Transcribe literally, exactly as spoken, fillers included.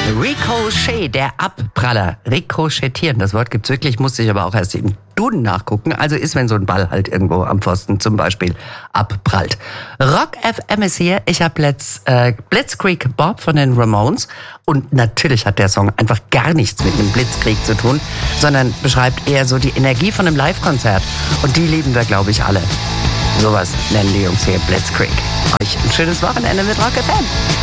Ricochet, der Abpraller. Ricochetieren, das Wort gibt's wirklich, musste ich aber auch erst im Duden nachgucken. Also ist, wenn so ein Ball halt irgendwo am Pfosten zum Beispiel abprallt. Rock F M ist hier. Ich habe Let's, äh, Blitzkrieg Bob von den Ramones. Und natürlich hat der Song einfach gar nichts mit einem Blitzkrieg zu tun, sondern beschreibt eher so die Energie von einem Live-Konzert. Und die lieben wir, glaube ich, alle. Sowas nennen die Jungs hier Blitzkrieg. Euch ein schönes Wochenende mit Rock F M.